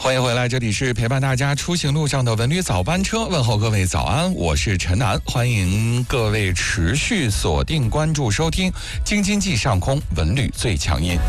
欢迎回来，这里是陪伴大家出行路上的文旅早班车，问候各位早安，我是陈楠，欢迎各位持续锁定关注收听京津冀上空文旅最强音。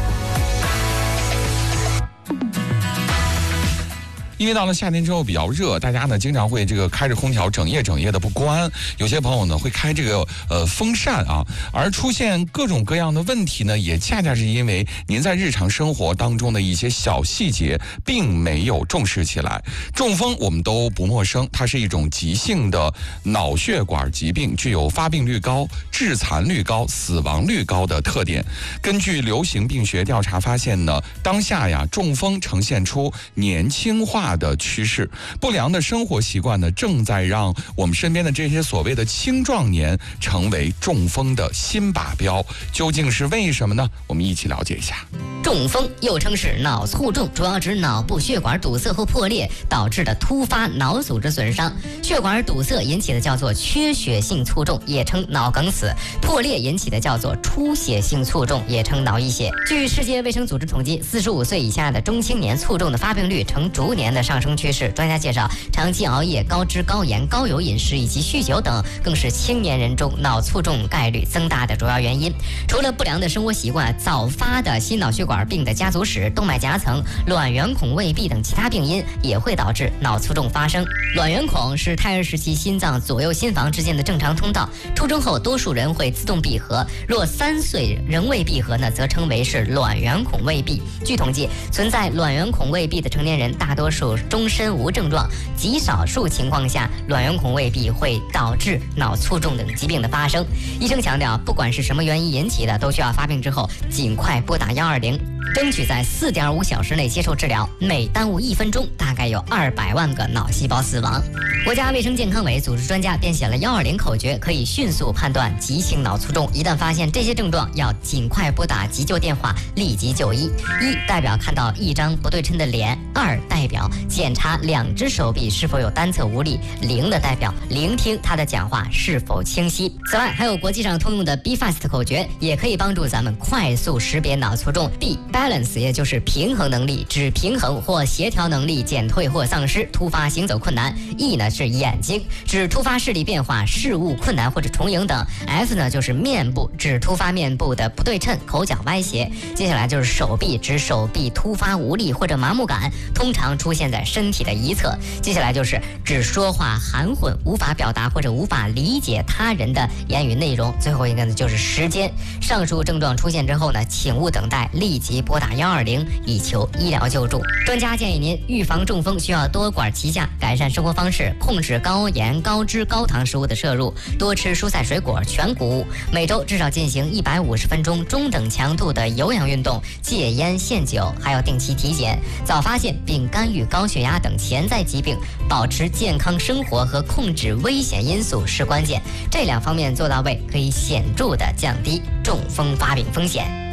因为到了夏天之后比较热，大家呢经常会开着空调整夜的不关，有些朋友呢会开风扇啊，而出现各种各样的问题呢，也恰恰是因为您在日常生活当中的一些小细节并没有重视起来。中风我们都不陌生，它是一种急性的脑血管疾病，具有发病率高、致残率高、死亡率高的特点。根据流行病学调查发现呢，当下中风呈现出年轻化的趋势，不良的生活习惯呢，正在让我们身边的这些所谓的青壮年成为中风的新靶标。究竟是为什么呢？我们一起了解一下。 中风又称是脑卒中，主要指脑部血管堵塞或破裂导致的突发脑组织损伤。血管堵塞引起的叫做缺血性卒中，也称脑梗死；破裂引起的叫做出血性卒中，也称脑溢血。据世界卫生组织统计，45岁以下的中青年卒中的发病率呈逐年的上升趋势。专家介绍，长期熬夜、高脂、高盐、高油饮食以及酗酒等，更是青年人中脑卒中概率增大的主要原因。除了不良的生活习惯，早发的心脑血管病的家族史、动脉夹层、卵圆孔未闭等其他病因也会导致脑卒中发生。卵圆孔是胎儿时期心脏左右心房之间的正常通道，出生后多数人会自动闭合，若3岁仍未闭合呢，则称为是卵圆孔未闭。据统计，存在卵圆孔未闭的成年人大多数终身无症状，极少数情况下卵圆孔未闭会导致脑卒中等疾病的发生。医生强调，不管是什么原因引起的，都需要发病之后尽快拨打120，争取在4.5小时内接受治疗，每耽误1分钟大概有200万个脑细胞死亡。国家卫生健康委组织专家编写了120口诀，可以迅速判断急性脑卒中。一旦发现这些症状，要尽快拨打急救电话，立即就医。1代表看到一张不对称的脸，2代表检查2只手臂是否有单侧无力，0的代表聆听他的讲话是否清晰。此外，还有国际上通用的 Be Fast 口诀，也可以帮助咱们快速识别脑卒中。B Balance 也就是平衡能力，指平衡或协调能力减退或丧失，突发行走困难。E 呢是眼睛，指突发视力变化、视物困难或者重影等。F 呢就是面部，指突发面部的不对称、口角歪斜。接下来就是手臂，指手臂突发无力或者麻木感，通常出现在身体的一侧。接下来就是指说话含混、无法表达或者无法理解他人的言语内容。最后一个呢就是时间。上述症状出现之后呢，请勿等待，立即拨打120以求医疗救助。专家建议您预防中风需要多管齐下，改善生活方式，控制高盐、高脂、高糖食物的摄入，多吃蔬菜水果、全谷物，每周至少进行150分钟中等强度的有氧运动，戒烟限酒，还要定期体检，早发现并干预高血压等潜在疾病，保持健康生活和控制危险因素是关键。这2方面做到位，可以显著的降低中风发病风险。